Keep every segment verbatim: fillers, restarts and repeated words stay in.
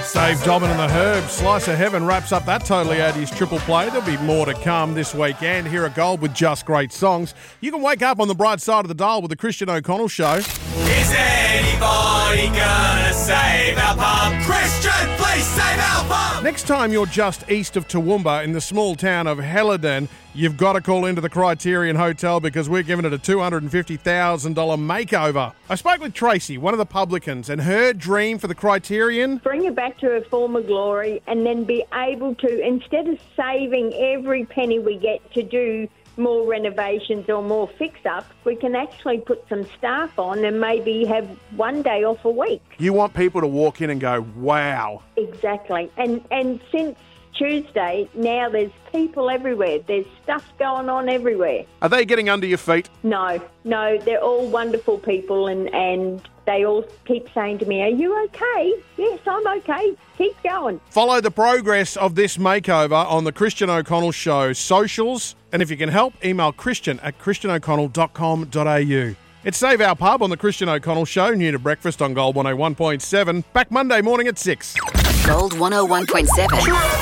Dave Dobbin and the Herb. Slice of Heaven wraps up that Totally eighties triple play. There'll be more to come this weekend. Here at Gold with just great songs. You can wake up on the bright side of the dial with the Christian O'Connell Show. Is anybody gonna save our pub? Christian, please save our pub! Next time you're just east of Toowoomba in the small town of Helidon, you've got to call into the Criterion Hotel because we're giving it a two hundred fifty thousand dollars makeover. I spoke with Tracy, one of the publicans, and her dream for the Criterion... Bring it back to her former glory and then be able to, instead of saving every penny we get to do more renovations or more fix-ups, we can actually put some staff on and maybe have one day off a week. You want people to walk in and go, wow. Exactly. And and since Tuesday, now there's people everywhere. There's stuff going on everywhere. Are they getting under your feet? No, no, they're all wonderful people and, and they all keep saying to me, are you okay? Yes, I'm okay. Keep going. Follow the progress of this makeover on the Christian O'Connell Show socials. And if you can help, email christian at christian o'connell dot com dot a u. It's Save Our Pub on the Christian O'Connell Show, new to breakfast on Gold one oh one point seven. Back Monday morning at six. Gold one oh one point seven.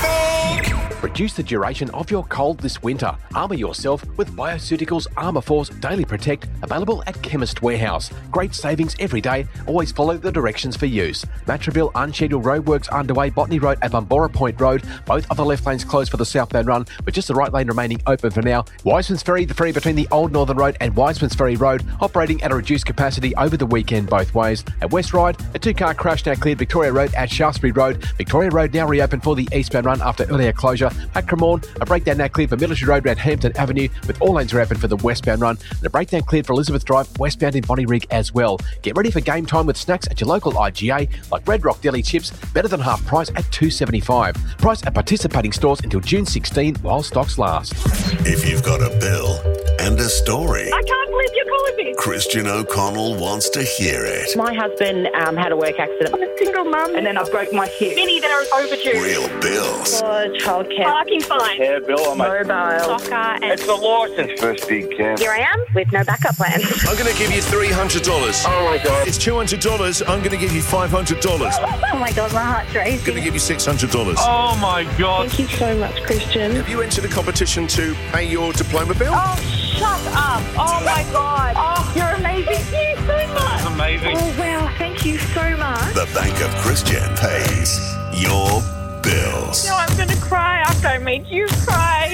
Reduce the duration of your cold this winter. Armour yourself with Bioceuticals Armour Force Daily Protect, available at Chemist Warehouse. Great savings every day. Always follow the directions for use. Matraville unscheduled roadworks underway, Botany Road at Bumbora Point Road. Both of the left lanes closed for the southbound run, with just the right lane remaining open for now. Wiseman's Ferry, the ferry between the Old Northern Road and Wiseman's Ferry Road, operating at a reduced capacity over the weekend both ways. At West Ryde, a two-car crash now cleared Victoria Road at Shaftesbury Road. Victoria Road now reopened for the eastbound run after earlier closure. At Cremorne, a breakdown now cleared for Military Road around Hampton Avenue, with all lanes reopened for the westbound run, and a breakdown cleared for Elizabeth Drive westbound in Bonnyrigg as well. Get ready for game time with snacks at your local I G A, like Red Rock Deli chips, better than half price at two dollars seventy-five. Price at participating stores until June sixteenth while stocks last. If you've got a bill and a story, I can't believe you're calling me. Christian O'Connell wants to hear it. My husband um, had a work accident. I'm a single mum, and then I broke my hip. Many that are overdue. Real bills. For childcare. Parking fine. Yeah, Bill, I'm a... Mobile. Soccer. And It's the licence. First big camp. here I am with no backup plan. I'm going to give you three hundred dollars. Oh, my God. It's two hundred dollars. I'm going to give you five hundred dollars. Oh my God, my heart's I'm racing. going to give you six hundred dollars. Oh, my God. Thank you so much, Christian. Have you entered a competition to pay your diploma bill? Oh, shut up. Oh my God. Oh, you're amazing. Thank you so much. Amazing. Oh, wow. Thank you so much. The Bank of Christian pays your bills. No, I'm going to cry after I made you cry.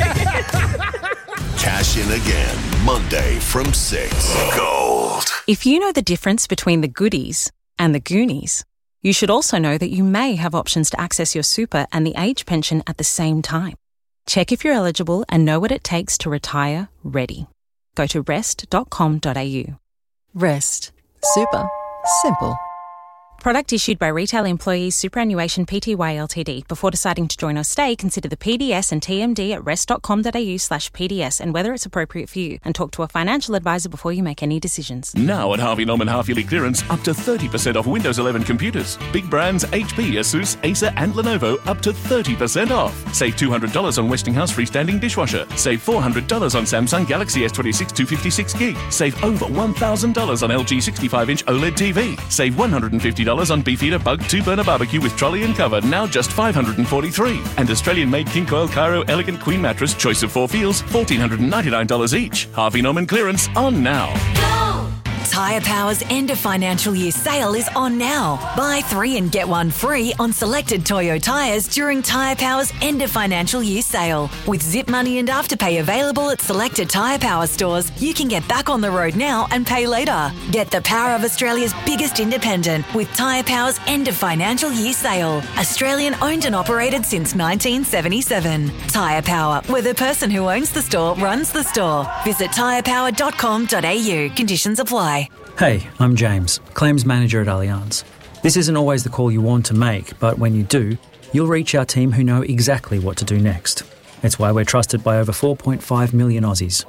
Cash in again, Monday from six. Gold. If you know the difference between the goodies and the Goonies, you should also know that you may have options to access your super and the age pension at the same time. Check if you're eligible and know what it takes to retire ready. Go to rest dot com dot a u. Rest. Super. Simple. Product issued by Retail Employees Superannuation Pty Ltd. Before deciding to join or stay, consider the P D S and T M D at rest dot com dot a u slash P D S and whether it's appropriate for you, and talk to a financial advisor before you make any decisions. Now at Harvey Norman half-yearly clearance, up to thirty percent off Windows eleven computers. Big brands H P, Asus, Acer and Lenovo up to thirty percent off. Save two hundred dollars on Westinghouse freestanding dishwasher. Save four hundred dollars on Samsung Galaxy S twenty-six two fifty-six gig. Save over one thousand dollars on L G sixty-five inch OLED T V. Save one hundred fifty dollars on Beefeater Bug two burner barbecue with trolley and cover, now just five hundred forty-three dollars. And Australian-made King Coil Cairo Elegant Queen Mattress, choice of four feels, one thousand four hundred ninety-nine dollars each. Harvey Norman clearance on now. Tyre Power's end of financial year sale is on now. Buy three and get one free on selected Toyo tyres during Tyre Power's end of financial year sale. With Zip Money and Afterpay available at selected Tyre Power stores, you can get back on the road now and pay later. Get the power of Australia's biggest independent with Tyre Power's end of financial year sale. Australian owned and operated since nineteen seventy-seven. Tyre Power, where the person who owns the store runs the store. Visit tyre power dot com dot a u. Conditions apply. Hey, I'm James, Claims Manager at Allianz. This isn't always the call you want to make, but when you do, you'll reach our team who know exactly what to do next. It's why we're trusted by over four point five million Aussies.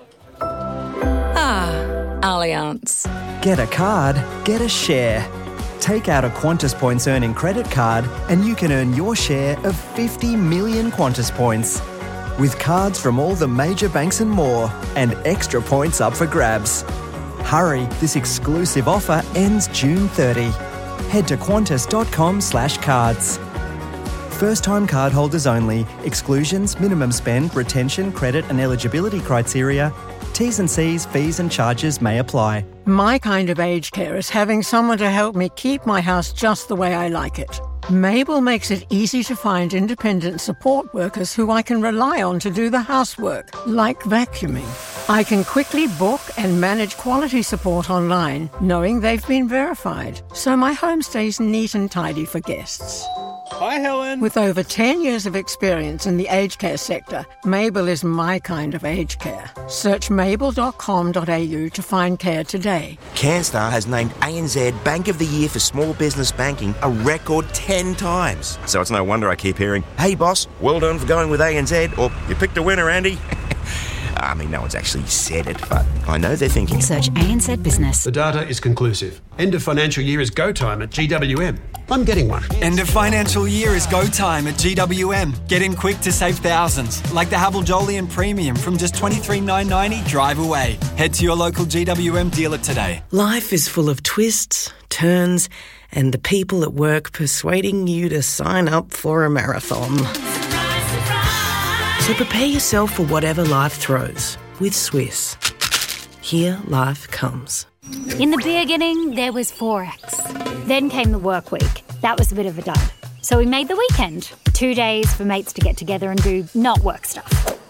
Ah, Allianz. Get a card, get a share. Take out a Qantas Points earning credit card and you can earn your share of fifty million Qantas Points. With cards from all the major banks and more, and extra points up for grabs. Hurry, this exclusive offer ends June thirtieth. Head to qantas dot com slash cards. First-time cardholders only. Exclusions, minimum spend, retention, credit and eligibility criteria. T's and C's, fees and charges may apply. My kind of aged care is having someone to help me keep my house just the way I like it. Mabel makes it easy to find independent support workers who I can rely on to do the housework, like vacuuming. I can quickly book and manage quality support online, knowing they've been verified, so my home stays neat and tidy for guests. Hi, Helen. With over ten years of experience in the aged care sector, Mabel is my kind of aged care. Search mabel dot com dot a u to find care today. CanStar has named A N Z Bank of the Year for Small Business Banking a record ten times. So it's no wonder I keep hearing, "Hey boss, well done for going with A N Z," or "You picked a winner, Andy." I mean, no one's actually said it, but I know they're thinking. Search A N Z Business. The data is conclusive. End of financial year is go time at G W M. I'm getting one. End of financial year is go time at G W M. Get in quick to save thousands, like the Havel Jolyon Premium from just twenty-three thousand nine hundred ninety dollars drive away. Head to your local G W M dealer today. Life is full of twists, turns, and the people at work persuading you to sign up for a marathon. So prepare yourself for whatever life throws with Swiss. Here life comes. In the beginning, there was Forex. Then came the work week. That was a bit of a dud. So we made the weekend. Two days for mates to get together and do not work stuff.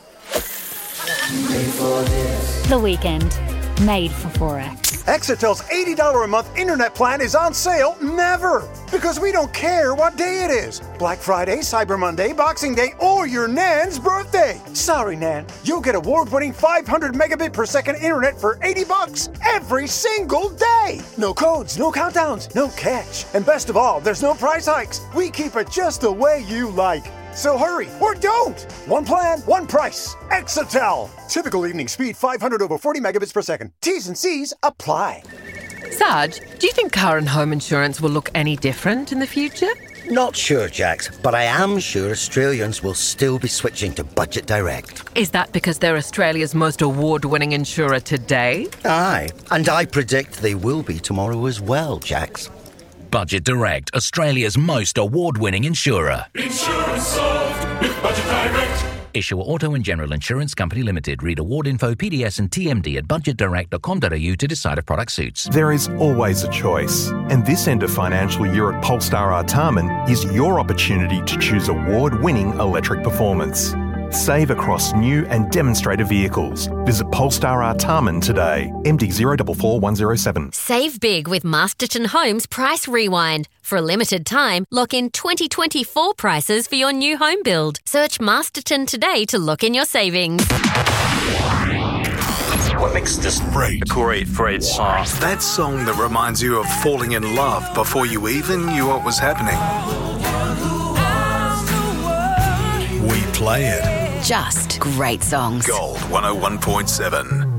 The weekend. Made for Forex. Exitel's eighty dollars a month internet plan is on sale never, because we don't care what day it is. Black Friday, Cyber Monday, Boxing Day, or your Nan's birthday. Sorry, Nan. You'll get award-winning five hundred megabit per second internet for eighty bucks every single day. No codes, no countdowns, no catch. And best of all, there's no price hikes. We keep it just the way you like. So hurry, or don't! One plan, one price. Exitel. Typical evening speed five hundred over forty megabits per second. T's and C's apply. Sarge, do you think car and home insurance will look any different in the future? Not sure, Jax, but I am sure Australians will still be switching to Budget Direct. Is that because they're Australia's most award-winning insurer today? Aye, and I predict they will be tomorrow as well, Jax. Budget Direct, Australia's most award-winning insurer. Insurance solved with Budget Direct. Issuer Auto and General Insurance Company Limited. Read award info, P D S and T M D at budget direct dot com dot a u to decide if product suits. There is always a choice, and this end of financial year at Polestar Artarmon is your opportunity to choose award-winning electric performance. Save across new and demonstrator vehicles. Visit Polestar Artarmon today. M D zero four four one zero seven. Save big with Masterton Homes Price Rewind. For a limited time, lock in twenty twenty-four prices for your new home build. Search Masterton today to lock in your savings. What makes this great? A great, great song. That song that reminds you of falling in love before you even knew what was happening. We play it. Just great songs. Gold one oh one point seven.